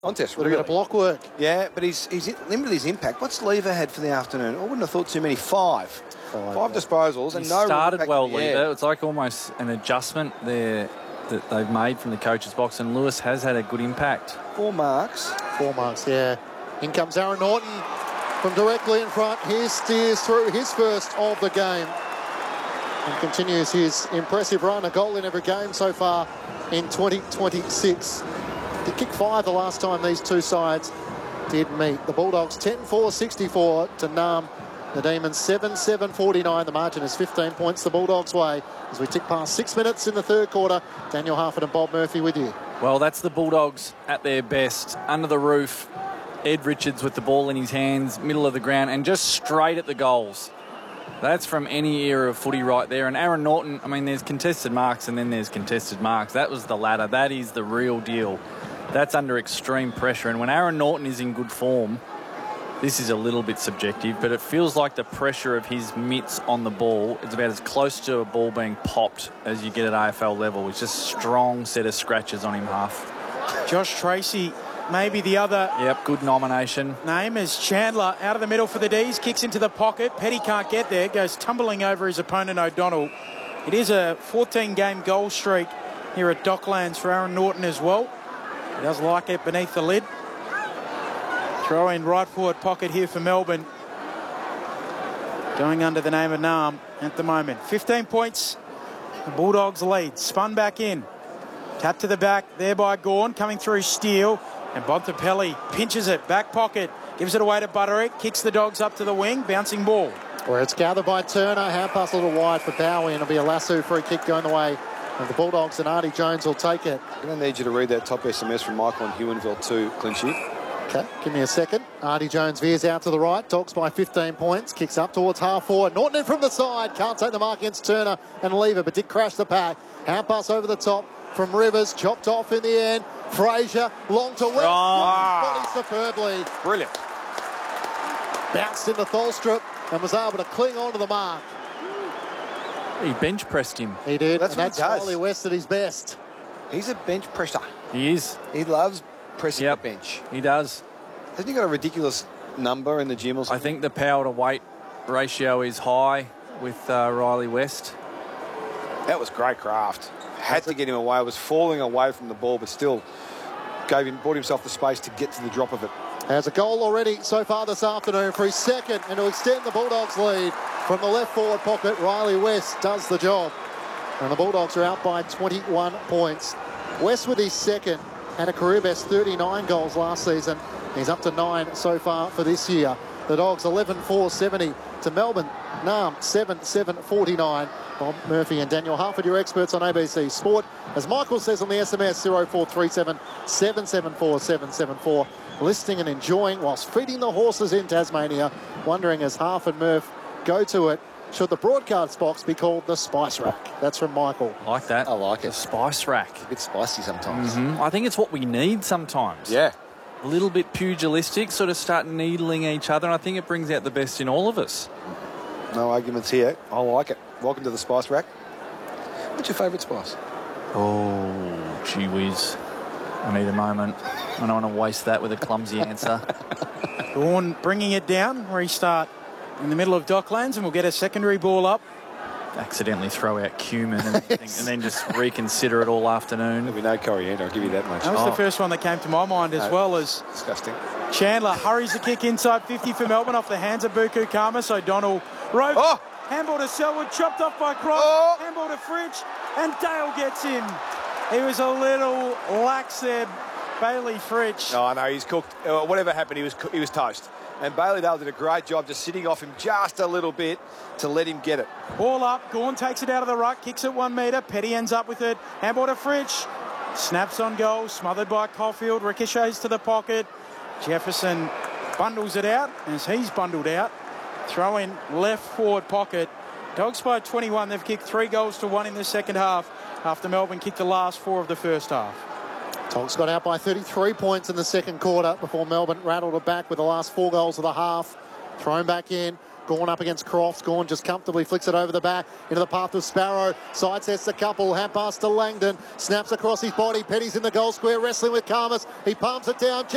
contest. A little bit of block work. Yeah, but he's limited his impact. What's Lever had for the afternoon? I wouldn't have thought too many. Five disposals and no. Started well, Lever. It's like almost an adjustment there that they've made from the coach's box, and Lewis has had a good impact. 4 marks. 4 marks, yeah. In comes Aaron Naughton from directly in front. He steers through his first of the game and continues his impressive run. A goal in every game so far in 2026. He kicked 5 the last time these two sides did meet. The Bulldogs 10-4-64 to Nam. The Demons 7-7-49. The margin is 15 points the Bulldogs' way as we tick past 6 minutes in the third quarter. Daniel Harford and Bob Murphy with you. Well, that's the Bulldogs at their best. Under the roof, Ed Richards with the ball in his hands, middle of the ground, and just straight at the goals. That's from any era of footy right there. And Aaron Naughton, I mean, there's contested marks and then there's contested marks. That was the ladder. That is the real deal. That's under extreme pressure. And when Aaron Naughton is in good form, this is a little bit subjective, but it feels like the pressure of his mitts on the ball is about as close to a ball being popped as you get at AFL level. It's just a strong set of scratches on him, Half. Josh Tracy, maybe the other. Yep, good nomination. Name is Chandler out of the middle for the D's, kicks into the pocket. Petty can't get there, goes tumbling over his opponent O'Donnell. It is a 14-game goal streak here at Docklands for Aaron Naughton as well. He does like it beneath the lid. Throw in right forward pocket here for Melbourne. Going under the name of Nam at the moment. 15 points. The Bulldogs lead. Spun back in. Tap to the back there by Gawn. Coming through Steele. And Bontempelli pinches it. Back pocket. Gives it away to Butterick. Kicks the Dogs up to the wing. Bouncing ball. Where it's gathered by Turner. Hand pass a little wide for Bowie. And it'll be a lasso free kick going the way of the Bulldogs. And Artie Jones will take it. I'm going to need you to read that top SMS from Michael and Hewenville too, Clinchy. Okay, give me a second. Artie Jones veers out to the right. Dogs by 15 points. Kicks up towards half forward. Norton in from the side. Can't take the mark against Turner and Lever, but did crash the pack. Hand pass over the top from Rivers. Chopped off in the end. Fraser, long to West. Body superbly. Brilliant. Bounced into Tholstrup and was able to cling on to the mark. He bench pressed him. He did. That's and what he does. Riley West at his best. He's a bench presser. He is. He loves pressing the bench. He does. Hasn't he got a ridiculous number in the gym or something? I think the power to weight ratio is high with Riley West. That was great craft. Had to get him away. Was falling away from the ball, but still brought himself the space to get to the drop of it. Has a goal already so far this afternoon for his second, and to extend the Bulldogs' lead from the left forward pocket. Riley West does the job, and the Bulldogs are out by 21 points. West with his second, had a career best 39 goals last season. He's up to 9 so far for this year. The Dogs 11-4-70 to Melbourne. Nam 7-7-49. Bob Murphy and Daniel Harford, your experts on ABC Sport. As Michael says on the SMS 0437 774 774. Listening and enjoying whilst feeding the horses in Tasmania. Wondering as Harf and Murph go to it, should the broadcast box be called the Spice Rack? That's from Michael. Like that. I like it. The Spice Rack. A bit spicy sometimes. I think it's what we need sometimes. Yeah. A little bit pugilistic, sort of start needling each other, and I think it brings out the best in all of us. No arguments here. I like it. Welcome to the Spice Rack. What's your favourite spice? Oh, gee whiz. I need a moment. I don't want to waste that with a clumsy answer. Gawn bringing it down, restart in the middle of Docklands, and we'll get a secondary ball up. Accidentally throw out cumin and then just reconsider it all afternoon. There'll be no coriander, I'll give you that much. That was the first one that came to my mind as well as disgusting. Chandler hurries the kick inside 50 for Melbourne off the hands of Buku Khamis. O'Donnell roved. Handball to Selwood, chopped off by Cross. Handball to Fridge, and Dale gets him. He was a little lax there, Bailey Fridge. No, I know, he's cooked. Whatever happened, he was toast. And Bailey Dale did a great job just sitting off him just a little bit to let him get it. Ball up, Gawn takes it out of the ruck, kicks it 1 metre. Petty ends up with it. Handball to Fridge. Snaps on goal, smothered by Caulfield, ricochets to the pocket. Jefferson bundles it out as he's bundled out. Throw in left forward pocket. Dogs by 21. They've kicked 3 goals to 1 in the second half after Melbourne kicked the last 4 of the first half. Tonks got out by 33 points in the second quarter before Melbourne rattled it back with the last 4 goals of the half. Thrown back in. Gawn up against Crofts. Gawn just comfortably flicks it over the back into the path of Sparrow. Side sets the couple. Hand pass to Langdon. Snaps across his body. Petty's in the goal square wrestling with Khamis. He palms it down.